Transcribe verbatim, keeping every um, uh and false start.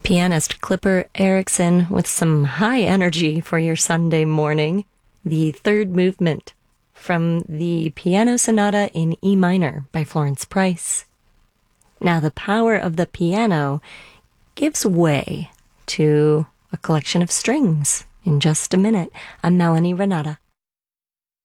Pianist Clipper Erickson with some high energy for your Sunday morning. The third movement from the Piano Sonata in E minor by Florence Price. Now the power of the piano gives way to a collection of strings in just a minute. I'm Melanie Renata.